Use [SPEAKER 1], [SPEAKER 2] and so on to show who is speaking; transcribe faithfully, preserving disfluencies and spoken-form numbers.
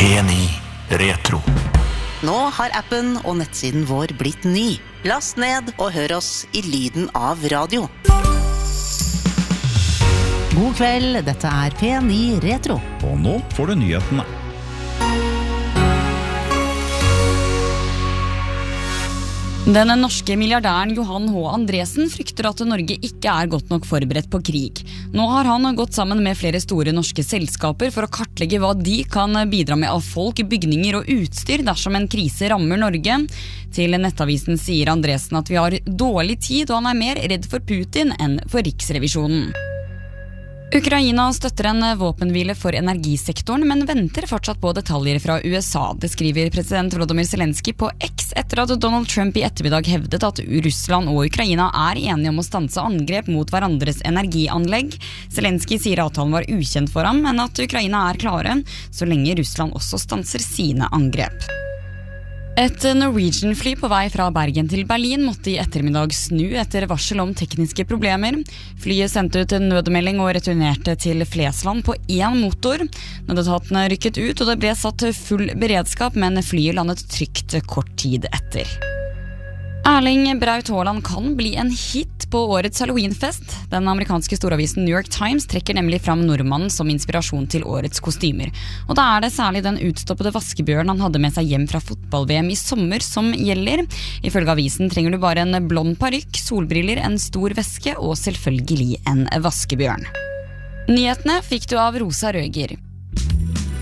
[SPEAKER 1] P ni Retro.
[SPEAKER 2] Nå har appen og nettsiden vår blitt ny. Last ned og hør oss i lyden av radio. God kveld, dette er P ni Retro.
[SPEAKER 3] Og nå får du nyhetene.
[SPEAKER 4] Den norske milliardæren Johan H. Andresen frykter at Norge ikke er godt nok forberedt på krig. Nå har han gått sammen med flere store norske selskaper for å kartlegge hva de kan bidra med av folk, bygninger og utstyr dersom en krise rammer Norge. Til Nettavisen sier Andresen at vi har dårlig tid, og han er mer redd for Putin enn for Riksrevisjonen. Ukraina støtter en våpenhvile for energisektoren, men venter fortsatt på detaljer fra U S A. Det skriver president Volodymyr Zelensky på X etter at Donald Trump i ettermiddag hevdet at Russland og Ukraina er enige om å stanse angrep mot hverandres energianlegg. Zelensky sier avtalen var ukjent for ham, men at Ukraina er klare, så lenge Russland også stanser sine angrep. Et Norwegian-fly på vei fra Bergen til Berlin måtte i ettermiddag snu etter varsel om tekniske problemer. Flyet sendte ut en nødmelding og returnerte til Flesland på én motor. Nødetatene rykket ut, og det ble satt full beredskap, men flyet landet trygt kort tid etter. Erling Braut Haaland kan bli en hit på årets Halloweenfest. Den amerikanske storavisen New York Times trekker nemlig fram nordmannen som inspirasjon til årets kostymer. Og da er det særlig den utstoppede vaskebjørnen han hadde med seg hjem fra fotball-V M i sommer som gjelder. Ifølge avisen trenger du bare en blond parykk, solbriller, en stor veske og selvfølgelig en vaskebjørn. Nyhetene fikk du av Rosa Røger.